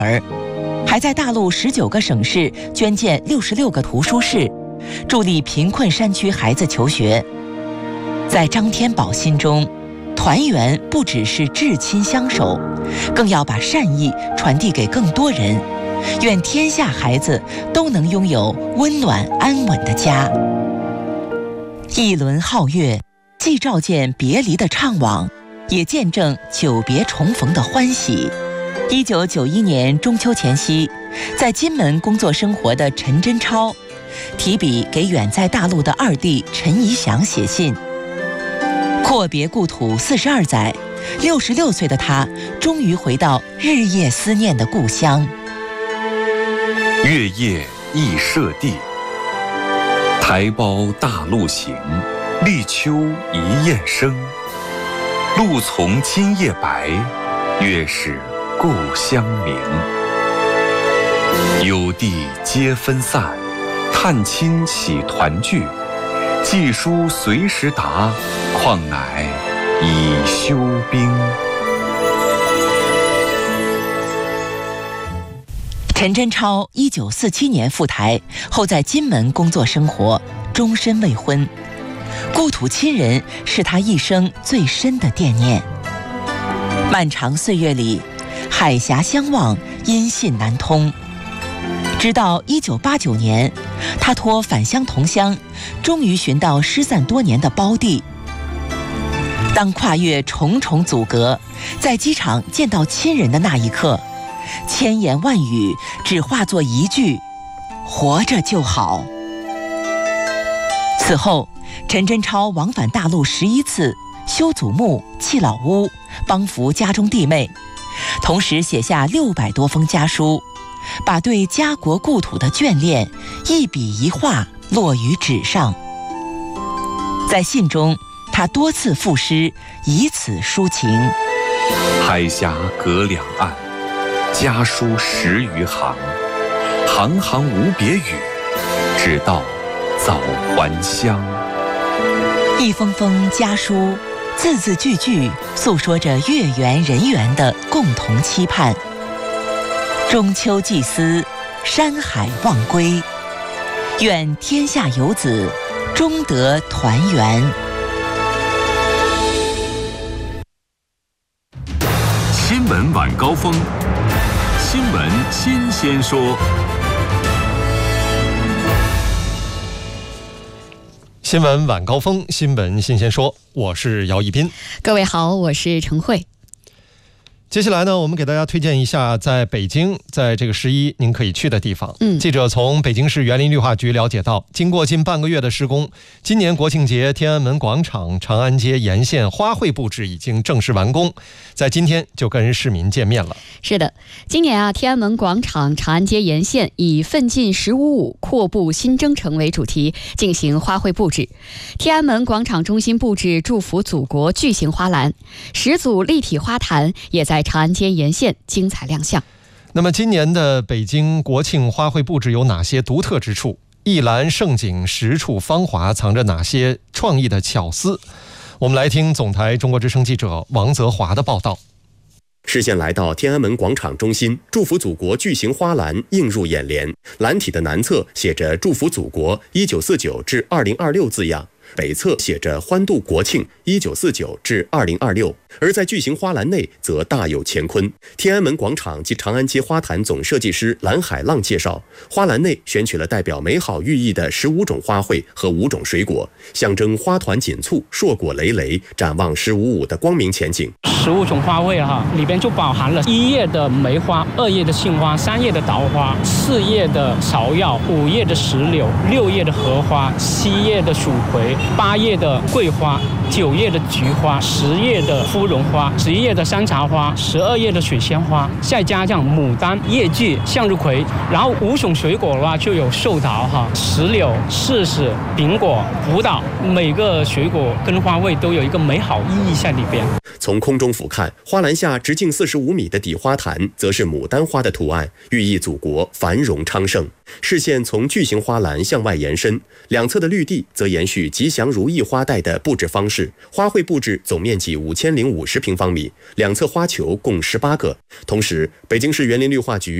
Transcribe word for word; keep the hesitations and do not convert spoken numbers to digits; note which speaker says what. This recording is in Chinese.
Speaker 1: 儿，还在大陆十九个省市捐建六十六个图书室，助力贫困山区孩子求学。在张天宝心中，团圆不只是至亲相守，更要把善意传递给更多人。愿天下孩子都能拥有温暖安稳的家。一轮皓月，既照见别离的怅惘，也见证久别重逢的欢喜。一九九一年中秋前夕，在金门工作生活的陈真超，提笔给远在大陆的二弟陈怡祥写信。阔别故土四十二载，六十六岁的他终于回到日夜思念的故乡。
Speaker 2: 月夜忆舍弟，台胞大陆行，立秋一雁声。露从今夜白，月是故乡明。有地皆分散，探亲喜团聚。寄书随时达，况乃已休兵。
Speaker 1: 陈真超一九四七年赴台后，在金门工作生活，终身未婚。故土亲人是他一生最深的惦念。漫长岁月里，海峡相望，音信难通。直到一九八九年，他托返乡同乡，终于寻到失散多年的胞弟。当跨越重重阻隔，在机场见到亲人的那一刻，千言万语只化作一句：活着就好。此后，陈真超往返大陆十一次，修祖墓、葺老屋，帮扶家中弟妹，同时写下六百多封家书，把对家国故土的眷恋一笔一画落于纸上。在信中，他多次赋诗，以此抒情。
Speaker 2: 海峡隔两岸，家书十余行，行行无别语，只道早还乡。
Speaker 1: 一封封家书，字字句句诉说着月圆人圆的共同期盼。中秋祭思，山海望归，愿天下游子终得团圆。
Speaker 3: 新闻晚高峰，新闻新鲜说。
Speaker 4: 新闻晚高峰，新闻新鲜说，我是姚一斌。
Speaker 5: 各位好，我是陈慧。
Speaker 4: 接下来呢，我们给大家推荐一下在北京，在这个十一您可以去的地方。嗯，记者从北京市园林绿化局了解到，经过近半个月的施工，今年国庆节天安门广场、长安街沿线花卉布置已经正式完工，在今天就跟市民见面了。
Speaker 5: 是的，今年啊，天安门广场、长安街沿线以奋进十五五，阔步新征程为主题进行花卉布置。天安门广场中心布置祝福祖国巨型花篮，十组立体花坛也在长安街沿线精彩亮相。
Speaker 4: 那么今年的北京国庆花卉布置有哪些独特之处？一篮盛景，十处芳华，藏着哪些创意的巧思？我们来听总台中国之声记者王泽华的报道。
Speaker 6: 视线来到天安门广场中心，祝福祖国巨型花篮映入眼帘，篮体的南侧写着祝福祖国一九四九至二零二六字样，北侧写着欢度国庆一九四九至二零二六，而在巨型花篮内则大有乾坤。天安门广场及长安街花坛总设计师蓝海浪介绍，花篮内选取了代表美好寓意的十五种花卉和五种水果，象征花团锦簇、硕果累累，展望十五五的光明前景。
Speaker 7: 十五种花卉哈，里边就包含了一叶的梅花、二叶的杏花、三叶的桃花、四叶的芍药、五叶的石榴、六叶的荷花、七叶的蜀葵、八叶的桂花、九叶的菊花、十叶的芙蓉花、十一叶的山茶花、十二叶的水仙花，再加上牡丹、叶菊、向日葵，然后五种水果的话就有寿桃哈、石榴、柿子、苹果、葡萄，每个水果跟花卉都有一个美好意义在里边。
Speaker 6: 从空中俯瞰，花篮下直径四十五米的底花坛，则是牡丹花的图案，寓意祖国繁荣昌盛。视线从巨型花篮向外延伸，两侧的绿地则延续吉祥如意花带的布置方式。花卉布置总面积五千零五十平方米，两侧花球共十八个。同时，北京市园林绿化局